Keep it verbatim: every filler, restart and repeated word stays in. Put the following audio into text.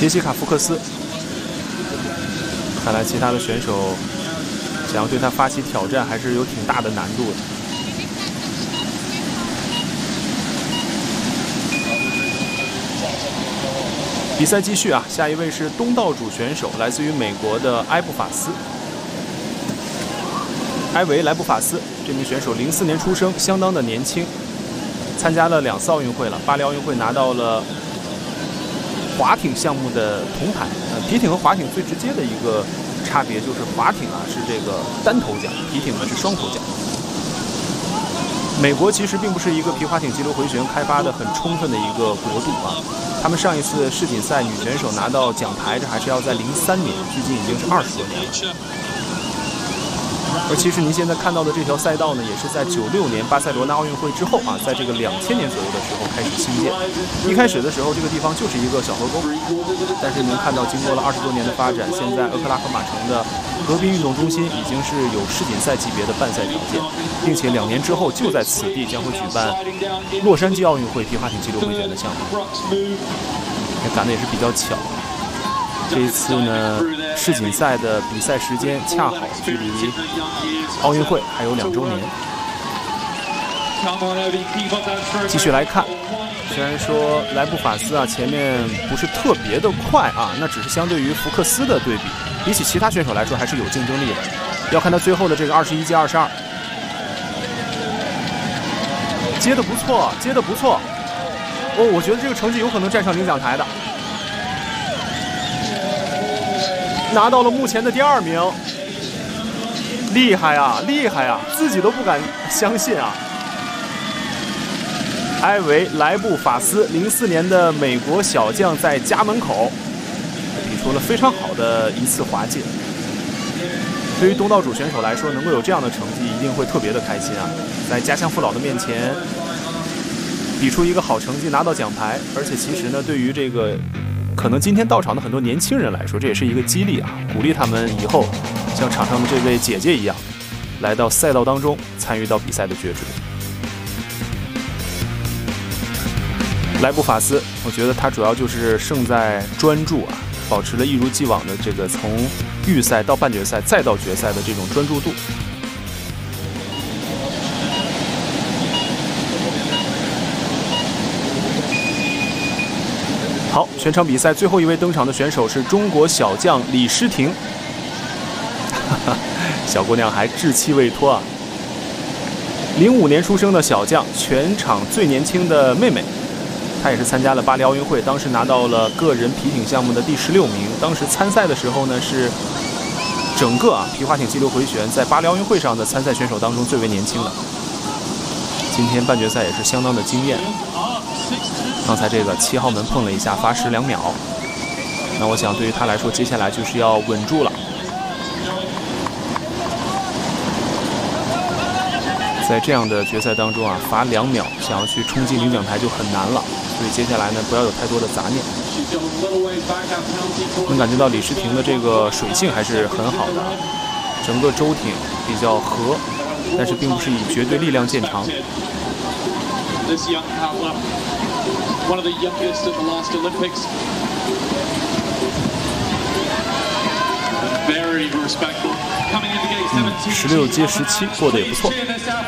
杰西卡·福克斯。看来其他的选手想要对他发起挑战，还是有挺大的难度的。比赛继续啊，下一位是东道主选手，来自于美国的埃布法斯。埃维·莱布法斯这名选手，零四年出生，相当的年轻，参加了两次奥运会了。巴黎奥运会拿到了划艇项目的铜牌。呃，皮艇和划艇最直接的一个差别就是划艇啊是这个单头桨，皮艇呢是双头桨。美国其实并不是一个皮划艇急流回旋开发的很充分的一个国度啊。他们上一次世锦赛女选手拿到奖牌，这还是要在零三年，距今已经是二十多年了。而其实您现在看到的这条赛道呢，也是在九六年巴塞罗那奥运会之后啊，在这个两千年左右的时候开始兴建。一开始的时候，这个地方就是一个小河沟，但是您看到，经过了二十多年的发展，现在俄克拉荷马城的河滨运动中心已经是有世锦赛级别的办赛条件，并且两年之后就在此地将会举办洛杉矶奥运会皮划艇急流回旋的项目，也赶的也是比较巧。这一次呢，世锦赛的比赛时间恰好距离奥运会还有两周年。继续来看，虽然说莱布法斯啊前面不是特别的快啊，那只是相对于福克斯的对比，比起其他选手来说还是有竞争力的。要看他最后的这个二十一接二十二，接的不错，接的不错。哦，我觉得这个成绩有可能站上领奖台的。拿到了目前的第二名，厉害啊，厉害啊，自己都不敢相信啊！埃维·莱布法斯，零四年的美国小将，在家门口比出了非常好的一次滑进。对于东道主选手来说，能够有这样的成绩，一定会特别的开心啊！在家乡父老的面前比出一个好成绩，拿到奖牌，而且其实呢，对于这个可能今天到场的很多年轻人来说，这也是一个激励啊，鼓励他们以后像场上的这位姐姐一样，来到赛道当中参与到比赛的角逐。莱布法斯，我觉得他主要就是胜在专注啊，保持了一如既往的这个从预赛到半决赛再到决赛的这种专注度。好，全场比赛最后一位登场的选手是中国小将李诗婷，小姑娘还稚气未脱啊！零五年出生的小将，全场最年轻的妹妹，她也是参加了巴黎奥运会，当时拿到了个人皮艇项目的第十六名。当时参赛的时候呢，是整个啊皮划艇激流回旋在巴黎奥运会上的参赛选手当中最为年轻的。今天半决赛也是相当的惊艳。刚才这个七号门碰了一下，罚时两秒。那我想对于他来说，接下来就是要稳住了。在这样的决赛当中啊，罚两秒，想要去冲进领奖台就很难了。所以接下来呢，不要有太多的杂念。能感觉到李诗婷的这个水性还是很好的，整个舟艇比较和，但是并不是以绝对力量见长。 One of the youngest at the last Olympics. Very respectful. Coming in the gate seventeen. 十六接十七过得也不错。